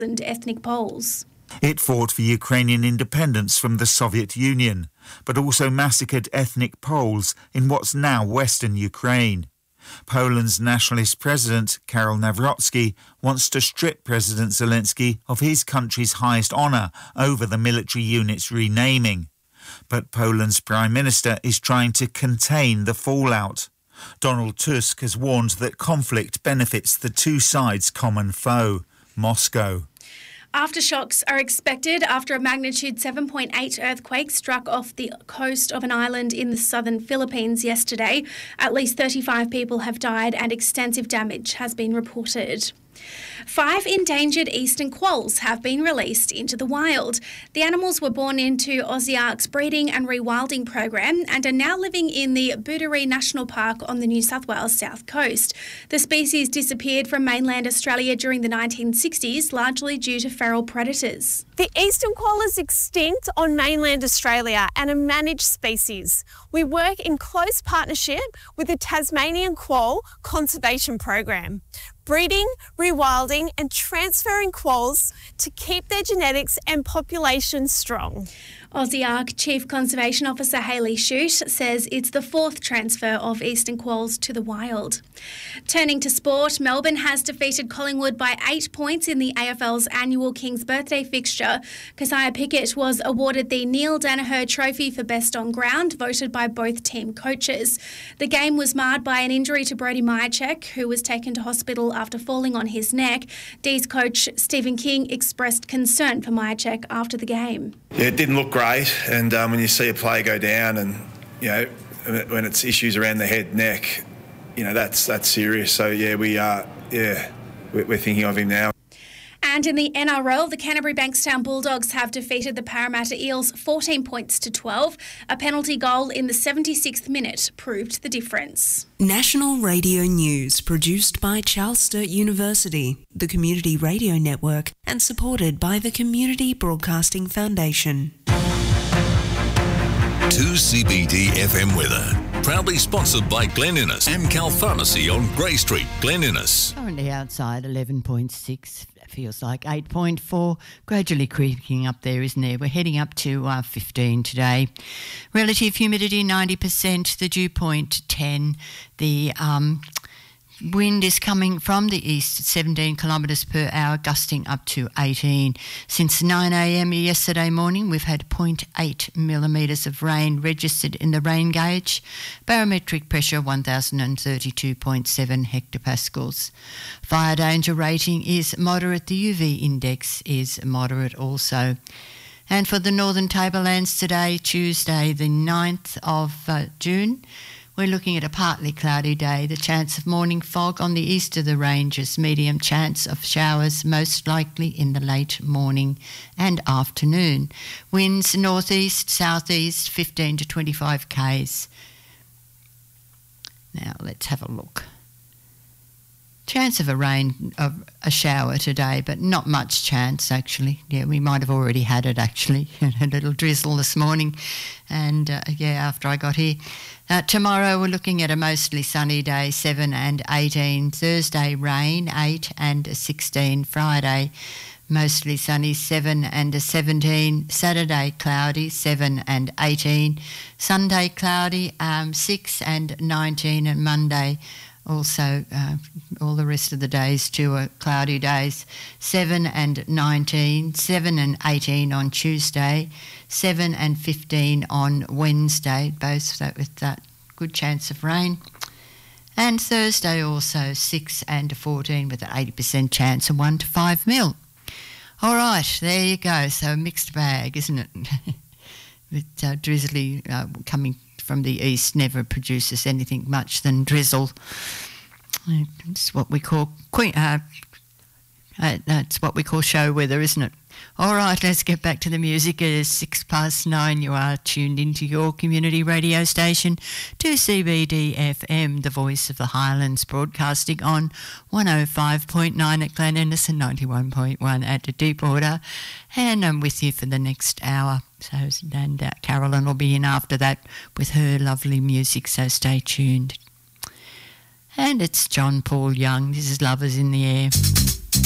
ethnic Poles. It fought for Ukrainian independence from the Soviet Union, but also massacred ethnic Poles in what's now Western Ukraine. Poland's nationalist president, Karol Nawrocki, wants to strip President Zelensky of his country's highest honour over the military unit's renaming. But Poland's Prime Minister is trying to contain the fallout. Donald Tusk has warned that conflict benefits the two sides' common foe, Moscow. Aftershocks are expected after a magnitude 7.8 earthquake struck off the coast of an island in the southern Philippines yesterday. At least 35 people have died and extensive damage has been reported. 5 endangered eastern quolls have been released into the wild. The animals were born into Ausiark's breeding and rewilding program and are now living in the Booderee National Park on the New South Wales south coast. The species disappeared from mainland Australia during the 1960s, largely due to feral predators. The eastern quoll is extinct on mainland Australia and a managed species. We work in close partnership with the Tasmanian Quoll Conservation Program, breeding, rewilding and transferring quolls to keep their genetics and population strong. Ausiark Chief Conservation Officer Hayley Shute says it's the 4th transfer of eastern quolls to the wild. Turning to sport, Melbourne has defeated Collingwood by 8 points in the AFL's annual King's Birthday fixture. Keziah Pickett was awarded the Neil Danaher Trophy for Best on Ground, voted by both team coaches. The game was marred by an injury to Brody Mihocek, who was taken to hospital after falling on his neck. D's coach Stephen King expressed concern for Mihocek after the game. Yeah, it didn't look great, and when you see a player go down and, you know, when it's issues around the head, neck, you know, that's serious. So, yeah, we're thinking of him now. And in the NRL, the Canterbury Bankstown Bulldogs have defeated the Parramatta Eels 14 points to 12. A penalty goal in the 76th minute proved the difference. National Radio News, produced by Charles Sturt University, the Community Radio Network, and supported by the Community Broadcasting Foundation. 2CBD FM weather. Proudly sponsored by Glen Innes, Amcal Pharmacy on Grey Street, Glen Innes. Currently outside 11.6, feels like 8.4, gradually creeping up there, isn't there? We're heading up to 15 today. Relative humidity 90%, the dew point 10, the wind is coming from the east at 17 kilometres per hour, gusting up to 18. Since 9 a.m. yesterday morning, we've had 0.8 millimetres of rain registered in the rain gauge. Barometric pressure 1,032.7 hectopascals. Fire danger rating is moderate. The UV index is moderate also. And for the Northern Tablelands today, Tuesday the 9th of June, we're looking at a partly cloudy day, the chance of morning fog on the east of the ranges, medium chance of showers most likely in the late morning and afternoon. Winds northeast, southeast, 15 to 25 k's. Now let's have a look. Chance of a shower today, but not much chance actually. Yeah, we might have already had it actually, a little drizzle this morning, and after I got here. Tomorrow we're looking at a mostly sunny day, 7 and 18. Thursday rain, 8 and 16. Friday mostly sunny, 7 and 17. Saturday cloudy, 7 and 18. Sunday cloudy, 6 and 19. And Monday also, all the rest of the days too are cloudy days, 7 and 19, 7 and 18 on Tuesday, 7 and 15 on Wednesday, both with that good chance of rain. And Thursday also 6 and 14 with an 80% chance of 1 to 5 mil. All right, there you go. So a mixed bag, isn't it? With drizzly coming from the east never produces anything much than drizzle. It's what we call that's what we call show weather, isn't it? All right, let's get back to the music. It is 9:06. You are tuned into your community radio station, 2CBD FM, the voice of the Highlands, broadcasting on 105.9 at Glen Innes and 91.1 at the Deepwater. And I'm with you for the next hour. And Carolyn will be in after that with her lovely music, so stay tuned. And it's John Paul Young. This is Lovers in the Air.